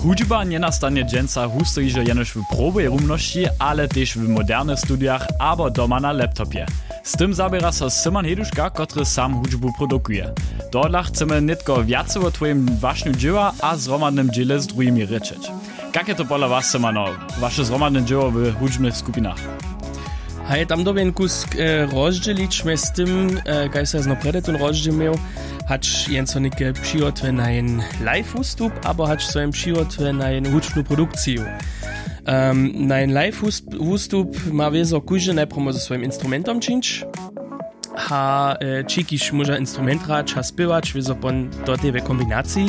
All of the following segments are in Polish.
Hudźba nie nastanie dźenca husto iżo jenoż w probowej rumności, ale też w modernych studiach albo doma na laptopie. Z tym zabiera so Simon Heduška, który sam hudźbu produkuje. Dodla chcemy nitko więcej o twoim wašniu dzieła a zromadnym dziele z drugimi ryczeć. Jak je to pola was, Simon, wasze zromadne dzieło w hudźbnych skupinach? Hej, tam dobien kus rozdzielić z tym, kaj se zno predetun rozdzielmiał, hacz jenco neke přihotve na jen live ustup, abo hacz so jen přihotve na jen hudźbnu produkciju. Na jen live ustup ma wieso kuźe najpierw ze swoim instrumentom czynić, ha čikiš może instrument rać, ha spywać, wieso pon do tej kombinacji.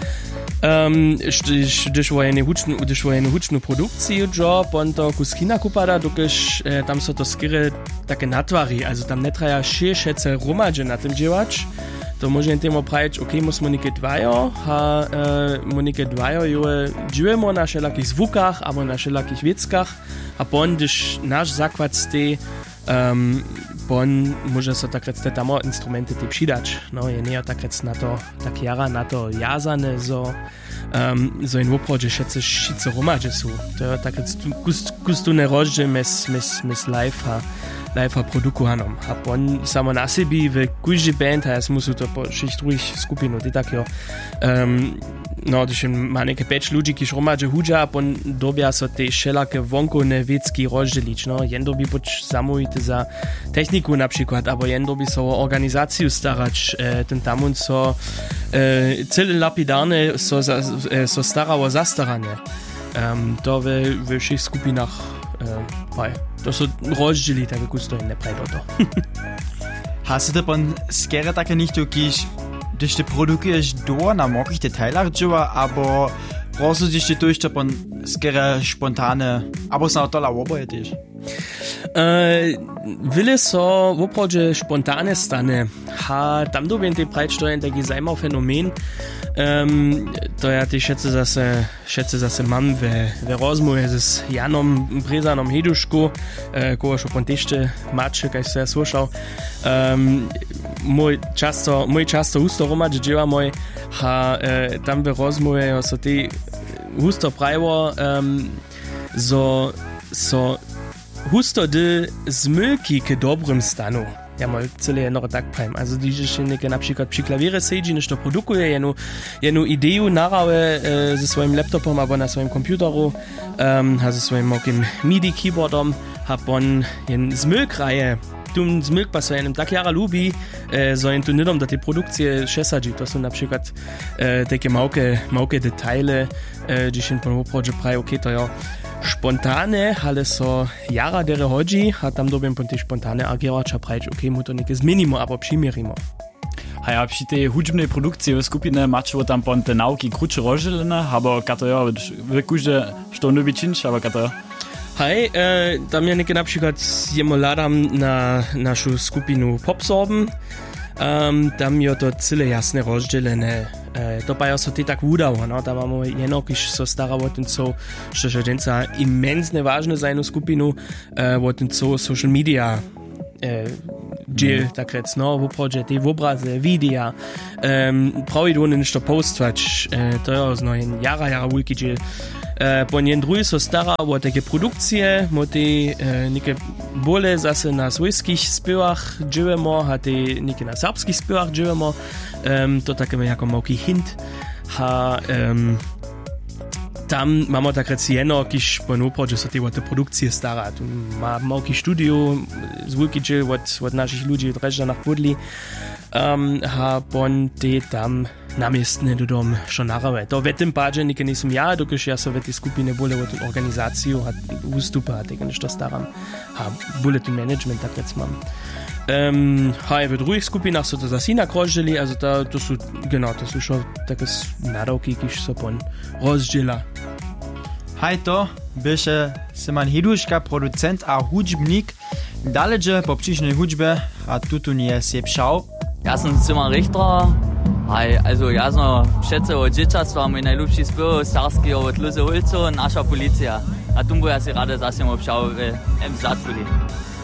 Gdyż wojene hučnu produkciju job, on to kuskina kupada, dokiż tam so to skiery takie natwari, also tam nie traja šešece romadže na tym działać, to może temu prawić, okej, musimy neke dwajo, ha monike dwajo jue dźujemo na wszelakich zwukach, albo na wszelakich wickach, a pon, gdyż nasz zakład stej, bon może so tak te tam instrumenty te przydać, no je nie tak na to tak jara na to jazane so in oprodzie šice romadže sú. To je tak kustune rozdziel mes live produku hanom. A pon samo na sebi v kujži band has musu to po šest drugih skupinu. Ti tak jo no, to ma neke 5 ludzi, kiž romadže hudža, a pon dobia so te šelake vonkovne vecki rozdzielić. No, jendo bi poč zamujite za techniku na przykład, abo jendo bi so organizaciju starać, ten tamun so cyle lapidarne so starało za staranie. To we všech skupinach to so rozdzieli, tak jak to nie prejdo to. Hast du pon skere takie nichtu, kiž když ty produkuješ do na mokrych detailach dzieła, abo rozsudzisz ty durch, pon skere spontane, abo sa to la oboje też? Wille so w oprodzie spontane stane. Ha, tam dobien te prajč, to je taki zajmav fenomen. To ja te šece zase mam ve rozmoje z Janom Brezanom Hedušku, koho šo pon tešte mače, kaj se ja slušal. Mój často husto romadže dževa moj, ha, tam ve rozmoje so te husto prajo, so husto de zmylki k dobrym stanu. Ja mal cyle jedno tak powiem. Also diese się na przykład przy klawierze siedzi, niż to produkuje, jenu ideju narawę ze swoim laptopom albo na swoim komputeru, ha ze swoim mokim MIDI keyboardom, ha on jen zmylkraje. Tu zmylk pa so jenem tak jara lubi, so jen tu nidom da te produkcje šesadži. To są na przykład takie małke detaile, gdzie się po oprodzie praje, okej, to ja spontane, ale so jara dere hodzi, a tam dobiem po te spontane agieracza prajč, okej, mu to neke zmenimo, abo přimirimo. A ja przy tej hudźbnej produkcji w skupinę macie tam pon te nauki krótsze rozdzielone, albo kato ja wykuździe, što nubi činč, albo kato ja? Hej, tam ja neke na przykład jemoladam na naszą skupinu Popsorben, tam je to cyle jasne rozdzielene. To pa ja so te tak udało, no, tam mamy jeno, kiž so starało ten co, że dženca imensne ważne za jednu skupinu, o ten co social media dziel, tak rec, no, w oprodzie te obrazy, wideo, prawie do niż to postwać, to jest no jara wielki dziel. Po jen drugi so stara o takie produkcje, mo te neke bole zase na swojskich spěwach dżywemo, a te neke na serbskich spěwach dżywemo, to takie jako małki hint, a tam mamy tak rec jeno, kiž po oprodzie so te produkcje stara. Tu ma małki studio, zwulki dżil od naszych ludzi od Režďanach podli, a pon te tam namiestne do dom što naravuje. To v tym padzie nike nisam ja, dokiž ja so v te skupine bole o tu organizaciju, a ustupa, a tega nešto staram, a bole tu management, tak rec mam. Ha, v drugih skupinah so to zase inak rozdělili, also to sú šo také nadavky, kiž so pon rozděla. Hej to, byše Simon Heduška, producent a hudžbnik, daleže po příšnej hudžbe a tutu nie se pšał. Ja sam Simon Richter, also ja som všetce od dzieciactva, mój najlepší spiev, Starski od Luze Ulco, nasza policja. A tu ja si rada zase obšał w Zadfuli.